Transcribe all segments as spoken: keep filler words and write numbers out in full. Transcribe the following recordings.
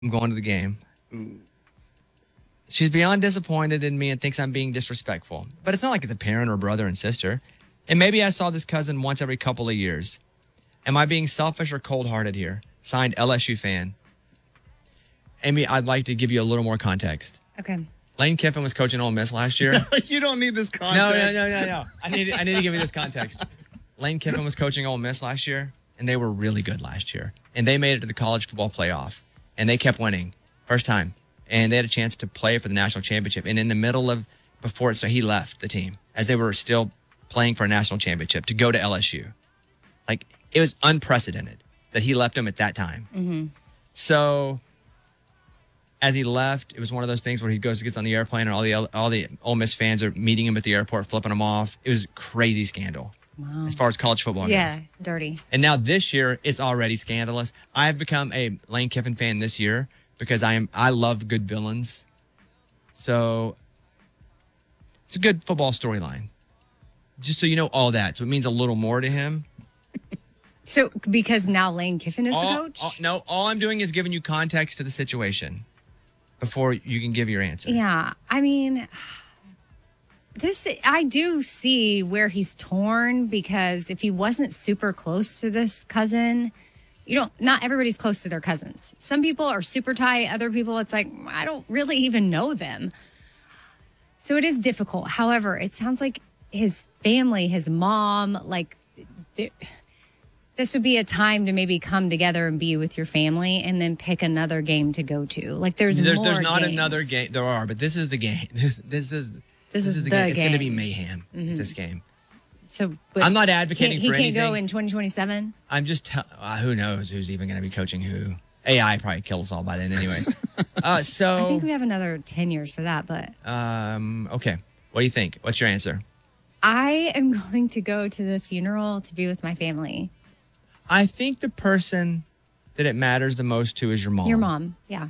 I'm going to the game. She's beyond disappointed in me and thinks I'm being disrespectful. But it's not like it's a parent or brother and sister. And maybe I saw this cousin once every couple of years. Am I being selfish or cold-hearted here? Signed, L S U fan. Amy, I'd like to give you a little more context. Okay. Lane Kiffin was coaching Ole Miss last year. You don't need this context. No, no, no, no, no. I need, I need to give you this context. Lane Kiffin was coaching Ole Miss last year, and they were really good last year. And they made it to the college football playoff, and they kept winning. First time. And they had a chance to play for the national championship. And in the middle of, before it started, he left the team as they were still playing for a national championship to go to L S U. Like, it was unprecedented that he left them at that time. Mm-hmm. So, as he left, it was one of those things where he goes, gets on the airplane, and all the all the Ole Miss fans are meeting him at the airport, flipping him off. It was a crazy scandal. Wow. As far as college football yeah, goes. dirty. And now this year, it's already scandalous. I've become a Lane Kiffin fan this year because I am I love good villains. So it's a good football storyline. Just so you know all that. So it means a little more to him. So because now Lane Kiffin is all, the coach? all, no, all I'm doing is giving you context to the situation before you can give your answer. Yeah, I mean, this, I do see where he's torn because if he wasn't super close to this cousin, you don't, not everybody's close to their cousins. Some people are super tight. Other people, it's like, I don't really even know them. So it is difficult. However, it sounds like his family, his mom, like, this would be a time to maybe come together and be with your family and then pick another game to go to. Like there's There's, more there's not games. another game. There are, but this is the game. This this is This, this is, is the, the game. game. It's going to be mayhem. Mm-hmm. This game. So but I'm not advocating he for can't anything. go in twenty twenty-seven. I'm just tell, uh, who knows who's even going to be coaching who. A I probably kills us all by then anyway. uh, so I think we have another ten years for that, but um, okay. What do you think? What's your answer? I am going to go to the funeral to be with my family. I think the person that it matters the most to is your mom. Your mom, yeah.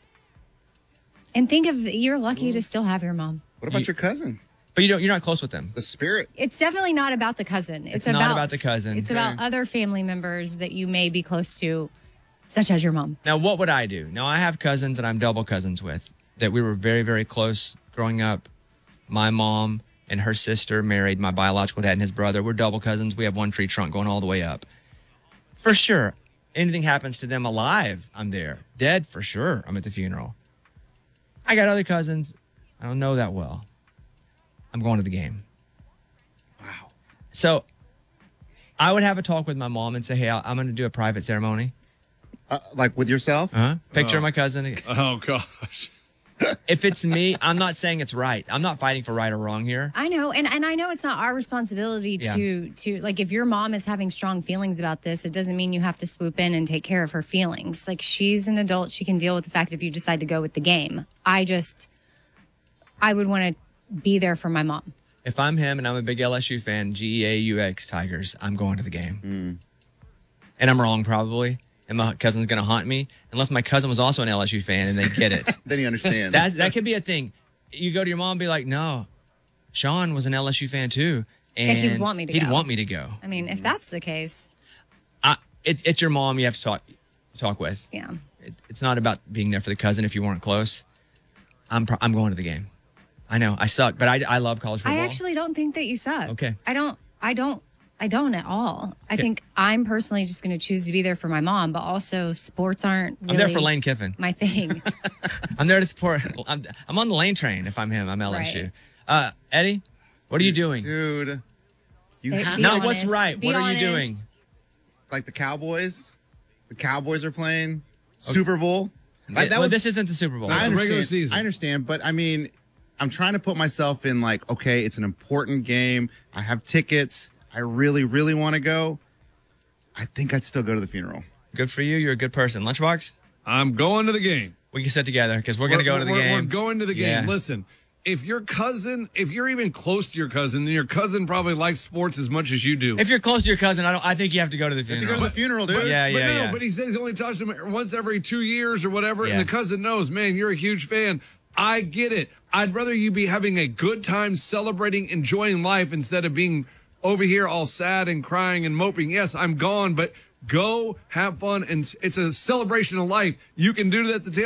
And think of, you're lucky to still have your mom. What about You- your cousin? But you don't. You're not close with them. The spirit. It's definitely not about the cousin. It's, It's not about the cousin. It's about Okay. other family members that you may be close to, such as your mom. Now, what would I do? Now, I have cousins that I'm double cousins with that we were very, very close growing up. My mom and her sister married my biological dad and his brother. We're double cousins. We have one tree trunk going all the way up. For sure. Anything happens to them alive, I'm there. Dead, for sure, I'm at the funeral. I got other cousins I don't know that well. I'm going to the game. Wow. So I would have a talk with my mom and say, hey, I'm going to do a private ceremony. Uh, like with yourself? Uh-huh. Picture of my cousin. Oh, gosh. If it's me, I'm not saying it's right. I'm not fighting for right or wrong here. I know, and, and I know it's not our responsibility Yeah. to to like if your mom is having strong feelings about this, it doesn't mean you have to swoop in and take care of her feelings. Like she's an adult, she can deal with the fact if you decide to go with the game. I just I would want to be there for my mom. If I'm him and I'm a big L S U fan, G E A U X Tigers, I'm going to the game. And I'm wrong probably. And my cousin's going to haunt me unless my cousin was also an L S U fan and they get it. Then you understand. That's, that could be a thing. You go to your mom and be like, no, Sean was an L S U fan too. And, And he would want me to he'd go. want me to go. I mean, if that's the case, I, it, it's your mom you have to talk talk with. yeah. It, it's not about being there for the cousin if you weren't close. I'm pro- I'm going to the game. I know I suck, but I, I love college football. I actually don't think that you suck. Okay. I don't I don't I don't at all. I Okay. think I'm personally just going to choose to be there for my mom, but also sports aren't really I'm there for Lane Kiffin. my thing. I'm there to support. I'm, I'm on the Lane train if I'm him. I'm L S U. Right. Uh, Eddie, what are you doing? Dude, you Say- have be Not what's honest. right. Be What are you doing? honest. like the Cowboys. The Cowboys are playing Super Bowl. Like, that well, would- this isn't the Super Bowl. I It's a understand. regular season. I understand, but I mean, I'm trying to put myself in like, okay, it's an important game. I have tickets. I really, really want to go. I think I'd still go to the funeral. Good for you. You're a good person. Lunchbox, I'm going to the game. we can sit together because we're going to go to the we're, game. We're going to the game. Yeah. Listen, if your cousin, if you're even close to your cousin, then your cousin probably likes sports as much as you do. If you're close to your cousin, I don't. I think you have to go to the You have funeral. to go to the funeral, dude. Yeah, but yeah, no, yeah. but he says he only talks to him once every two years or whatever, Yeah. and the cousin knows, man, you're a huge fan. I get it. I'd rather you be having a good time celebrating, enjoying life instead of being over here all sad and crying and moping. Yes, I'm gone, but Go have fun, and it's a celebration of life. You can do that at the tailgate.